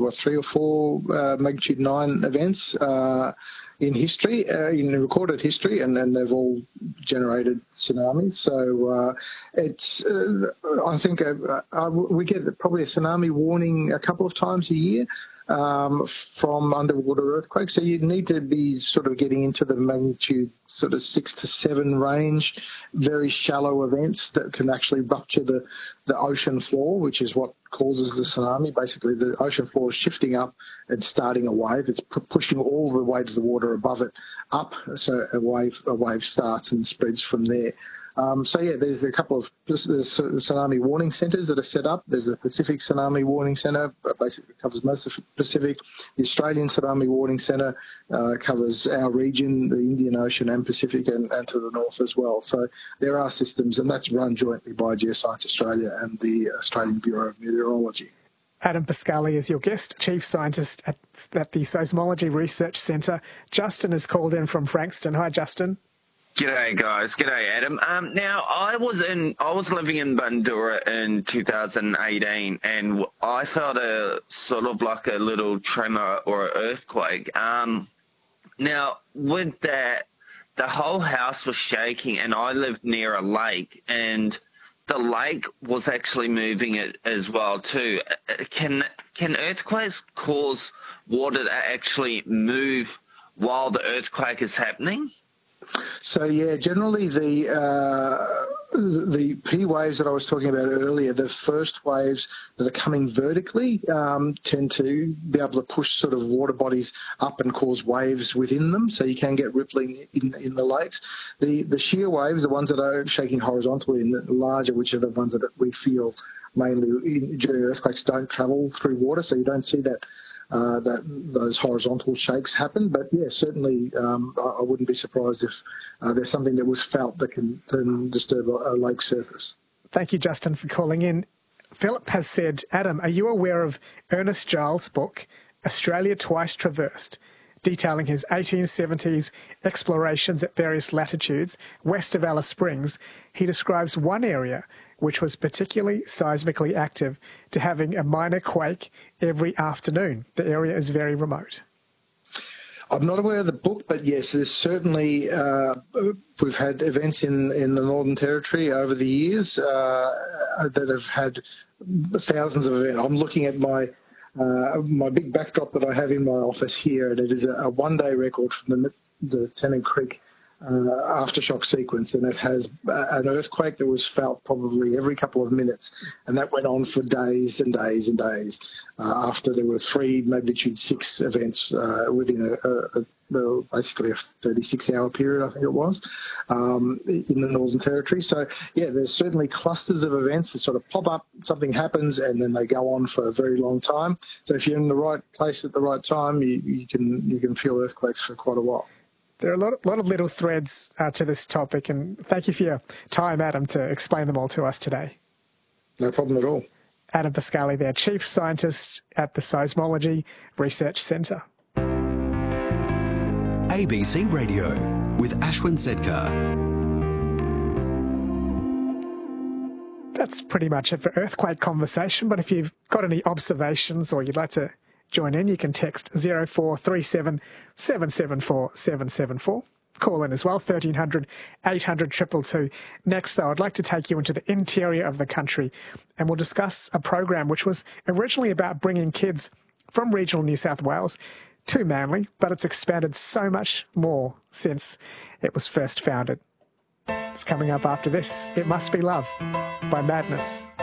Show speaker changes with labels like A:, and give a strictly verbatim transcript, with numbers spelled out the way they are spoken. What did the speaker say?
A: what, three or four uh, magnitude nine events uh, in history, uh, in recorded history, and then they've all generated tsunamis. So uh, it's, uh, I think uh, uh, we get probably a tsunami warning a couple of times a year um, from underwater earthquakes. So you need to be sort of getting into the magnitude sort of six to seven range, very shallow events that can actually rupture the, the ocean floor, which is what causes the tsunami. Basically, the ocean floor is shifting up and starting a wave. It's pu- pushing all the weight of the water above it up, so a wave a wave starts and spreads from there. Um, so yeah, there's a couple of there's tsunami warning centres that are set up. There's the Pacific Tsunami Warning Centre, basically covers most of the Pacific. The Australian Tsunami Warning Centre uh, covers our region, the Indian Ocean and Pacific, and, and to the north as well. So there are systems, and that's run jointly by Geoscience Australia and the Australian Bureau of Meteorology.
B: Adam Pascali is your guest, Chief Scientist at, at the Seismology Research Centre. Justin has called in from Frankston. Hi, Justin.
C: G'day, guys. G'day, Adam. Um, now, I was in, I was living in Bundoora in two thousand eighteen, and I felt a sort of like a little tremor or earthquake. Um, now, with that, the whole house was shaking, and I lived near a lake, and the lake was actually moving it as well too. Can can earthquakes cause water to actually move while the earthquake is happening?
A: So yeah, generally the uh, the P waves that I was talking about earlier, the first waves that are coming vertically um, tend to be able to push sort of water bodies up and cause waves within them, so you can get rippling in in the lakes. The the shear waves, the ones that are shaking horizontally and the larger, which are the ones that we feel mainly in, during earthquakes, don't travel through water, so you don't see that. Uh, that those horizontal shakes happen, but yeah, certainly um, I, I wouldn't be surprised if uh, there's something that was felt that can, can disturb a, a lake surface.
B: Thank you, Justin, for calling in. Philip has said, Adam, are you aware of Ernest Giles' book, Australia Twice Traversed, detailing his eighteen seventies explorations at various latitudes west of Alice Springs? He describes one area which was particularly seismically active to having a minor quake every afternoon. The area is very remote.
A: I'm not aware of the book, but yes, there's certainly, uh, we've had events in, in the Northern Territory over the years uh, that have had thousands of events. I'm looking at my uh, my big backdrop that I have in my office here, and it is a, a one-day record from the, the Tennant Creek Uh, aftershock sequence, and it has uh, an earthquake that was felt probably every couple of minutes, and that went on for days and days and days uh, after there were three magnitude six events uh, within a, a, a basically a thirty-six hour period, I think it was, um, in the Northern Territory. So yeah, there's certainly clusters of events that sort of pop up, something happens, and then they go on for a very long time. So if you're in the right place at the right time, you, you can you can feel earthquakes for quite a while.
B: There are a lot, a lot of little threads uh, to this topic, and thank you for your time, Adam, to explain them all to us today.
A: No problem at all.
B: Adam Pascali there, Chief Scientist at the Seismology Research Centre.
D: A B C Radio with Ashwin Sedkar.
B: That's pretty much it for earthquake conversation, but if you've got any observations or you'd like to join in, you can text zero four three seven seven seven four seven seven four. Call in as well, thirteen hundred eight hundred two two two. Next, though, I'd like to take you into the interior of the country, and we'll discuss a program which was originally about bringing kids from regional New South Wales to Manly, but it's expanded so much more since it was first founded. It's coming up after this. It Must Be Love by Madness.